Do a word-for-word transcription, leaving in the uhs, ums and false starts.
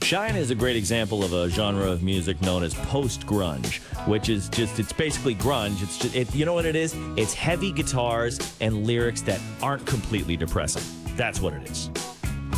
Shine is a great example of a genre of music known as post-grunge, which is just, it's basically grunge. It's just, it, you know what it is? It's heavy guitars and lyrics that aren't completely depressing. That's what it is.